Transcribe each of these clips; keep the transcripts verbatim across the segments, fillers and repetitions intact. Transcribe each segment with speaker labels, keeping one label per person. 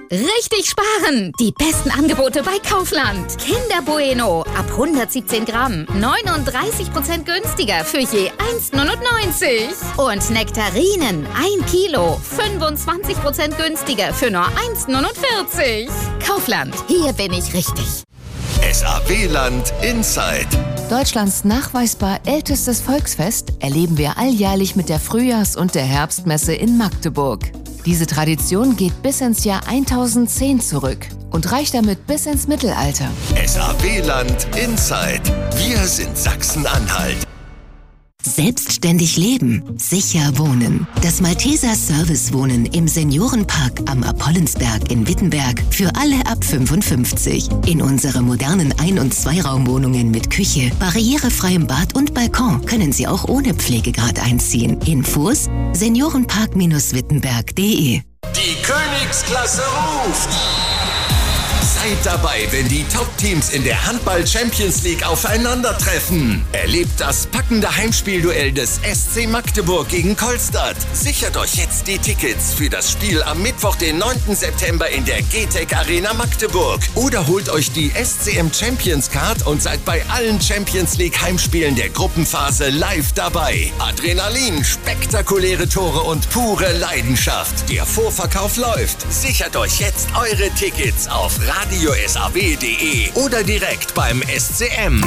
Speaker 1: Richtig sparen! Die besten Angebote bei Kaufland. Kinder Bueno ab hundertsiebzehn Gramm. neununddreißig Prozent günstiger für je eins neunundneunzig. Und Nektarinen ein Kilo. fünfundzwanzig Prozent günstiger für nur eins neunundvierzig. Kaufland, hier bin ich richtig.
Speaker 2: S A W-Land Inside.
Speaker 3: Deutschlands nachweisbar ältestes Volksfest erleben wir alljährlich mit der Frühjahrs- und der Herbstmesse in Magdeburg. Diese Tradition geht bis ins Jahr tausendzehn zurück und reicht damit bis ins Mittelalter.
Speaker 2: S A W-Land Inside. Wir sind Sachsen-Anhalt.
Speaker 4: Selbstständig leben, sicher wohnen. Das Malteser Service Wohnen im Seniorenpark am Apollensberg in Wittenberg für alle ab fünfundfünfzig. In unsere modernen Ein- und Zweiraumwohnungen mit Küche, barrierefreiem Bad und Balkon können Sie auch ohne Pflegegrad einziehen. Infos seniorenpark wittenberg punkt de.
Speaker 2: Die Königsklasse ruft! Seid dabei, wenn die Top-Teams in der Handball-Champions League aufeinandertreffen. Erlebt das packende Heimspielduell des S C Magdeburg gegen Kolstadt. Sichert euch jetzt die Tickets für das Spiel am Mittwoch, den neunten September in der G T E C Arena Magdeburg. Oder holt euch die S C M Champions Card und seid bei allen Champions League Heimspielen der Gruppenphase live dabei. Adrenalin, spektakuläre Tore und pure Leidenschaft. Der Vorverkauf läuft. Sichert euch jetzt eure Tickets auf radio S A W punkt de oder direkt beim S C M.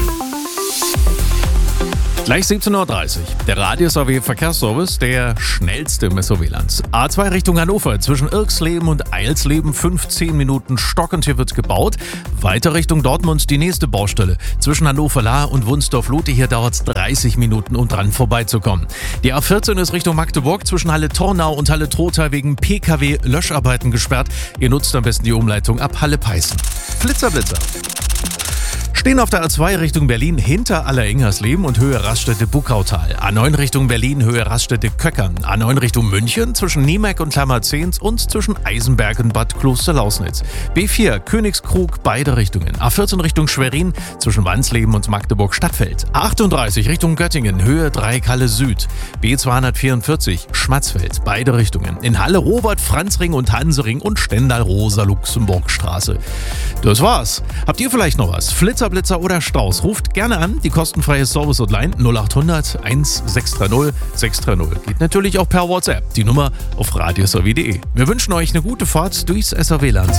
Speaker 5: Gleich siebzehn Uhr dreißig. Der Radio S A W Verkehrsservice, der schnellste im S A W-Land. A zwei Richtung Hannover, zwischen Irksleben und Eilsleben, fünfzehn Minuten stockend, hier wird gebaut. Weiter Richtung Dortmund, die nächste Baustelle. Zwischen Hannover-Lahr und Wunsdorf-Lote, hier dauert es dreißig Minuten, um dran vorbeizukommen. Die A vierzehn ist Richtung Magdeburg, zwischen Halle-Tornau und Halle-Trotha wegen P K W-Löscharbeiten gesperrt. Ihr nutzt am besten die Umleitung ab Halle-Peißen. Flitzer, Blitzer. Stehen auf der A zwei Richtung Berlin hinter Aller-Ingersleben und Höhe Raststätte Buckautal. A neun Richtung Berlin, Höhe Raststätte Köckern. A neun Richtung München zwischen Niemeck und Klammerzehns und zwischen Eisenberg und Bad Klosterlausnitz. B vier Königskrug, beide Richtungen. A vierzehn Richtung Schwerin zwischen Wansleben und Magdeburg Stadtfeld. A achtunddreißig Richtung Göttingen, Höhe Dreikalle Süd. B zweihundertvierundvierzig Schmatzfeld, beide Richtungen. In Halle Robert Franzring und Hansering und Stendal Rosa-Luxemburg-Straße. Das war's. Habt ihr vielleicht noch was? Flitzer, Blitzer oder Staus? Ruft gerne an, die kostenfreie Service-Hotline null achthundert sechshundertsechzig sechshundertdreißig. Geht natürlich auch per WhatsApp, die Nummer auf radio S A W punkt de. Wir wünschen euch eine gute Fahrt durchs S A W-Land.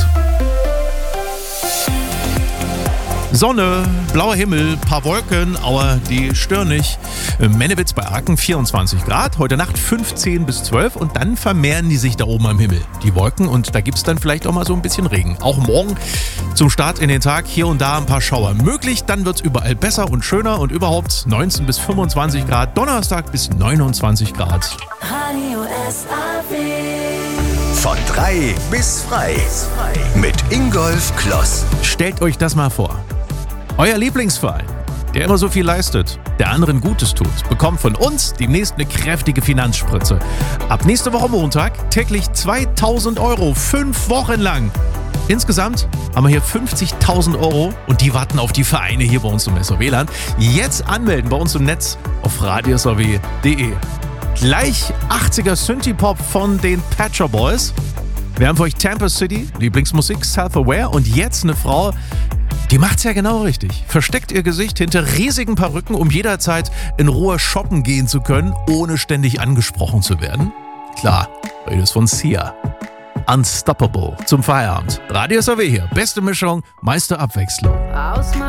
Speaker 5: Sonne, blauer Himmel, paar Wolken, aber die stören nicht. Mennewitz bei Aachen vierundzwanzig Grad, heute Nacht fünfzehn bis zwölf und dann vermehren die sich da oben am Himmel, die Wolken, und da gibt es dann vielleicht auch mal so ein bisschen Regen. Auch morgen zum Start in den Tag hier und da ein paar Schauer möglich, dann wird es überall besser und schöner und überhaupt neunzehn bis fünfundzwanzig Grad, Donnerstag bis neunundzwanzig Grad.
Speaker 6: Radio S A W.
Speaker 2: Von drei bis frei. Mit Ingolf Kloss.
Speaker 5: Stellt euch das mal vor. Euer Lieblingsverein, der immer so viel leistet, der anderen Gutes tut, bekommt von uns demnächst eine kräftige Finanzspritze. Ab nächste Woche Montag täglich zweitausend Euro, fünf Wochen lang. Insgesamt haben wir hier fünfzigtausend Euro und die warten auf die Vereine hier bei uns im S A W-Land. Jetzt anmelden bei uns im Netz auf radio S A W punkt de. Gleich achtziger Synthie-Pop von den Patcher Boys. Wir haben für euch Tampa City, Lieblingsmusik, Self-Aware und jetzt eine Frau, die macht's ja genau richtig. Versteckt ihr Gesicht hinter riesigen Perücken, um jederzeit in Ruhe shoppen gehen zu können, ohne ständig angesprochen zu werden. Klar, redest von Sia. Unstoppable zum Feierabend. Radio S A W hier. Beste Mischung, meiste Abwechslung.